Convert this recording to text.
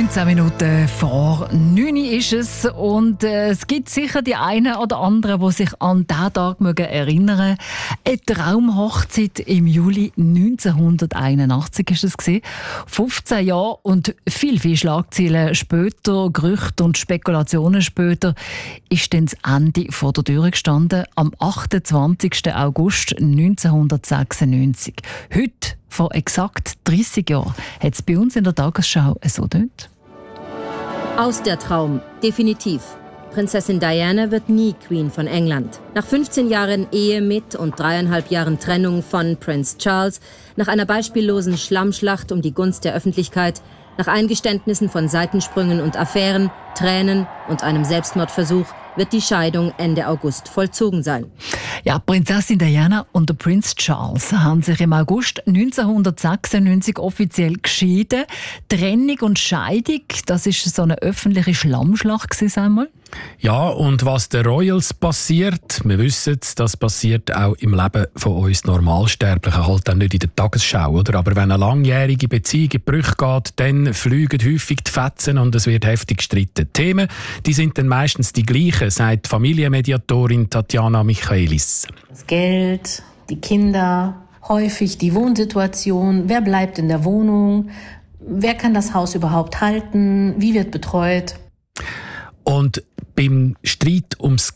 19 Minuten vor 9 ist es und es gibt sicher die einen oder anderen, die sich an diesen Tag erinnern mögen. Eine Traumhochzeit im Juli 1981 ist es gewesen. 15 Jahre und viel Schlagzeilen später, Gerüchte und Spekulationen später, ist dann das Ende vor der Tür gestanden am 28. August 1996. Heute, vor exakt 30 Jahren, hat es bei uns in der Tagesschau so dort. Aus der Traum, definitiv. Prinzessin Diana wird nie Queen von England. Nach 15 Jahren Ehe mit und 3,5 Jahren Trennung von Prinz Charles, nach einer beispiellosen Schlammschlacht um die Gunst der Öffentlichkeit, nach Eingeständnissen von Seitensprüngen und Affären, Tränen und einem Selbstmordversuch wird die Scheidung Ende August vollzogen sein. Ja, Prinzessin Diana und der Prinz Charles haben sich im August 1996 offiziell geschieden. Trennung und Scheidung, das ist so eine öffentliche Schlammschlacht gewesen einmal. Ja, und was den Royals passiert, wir wissen, das passiert auch im Leben von uns Normalsterblichen, halt auch nicht in der Tagesschau, oder? Aber wenn eine langjährige Beziehung in Brüche geht, dann fliegen häufig die Fetzen und es wird heftig gestritten. Die Themen, die sind dann meistens die gleichen, sagt Familienmediatorin Tatjana Michaelis. Das Geld, die Kinder, häufig die Wohnsituation, wer bleibt in der Wohnung, wer kann das Haus überhaupt halten, wie wird betreut. Und beim Streit ums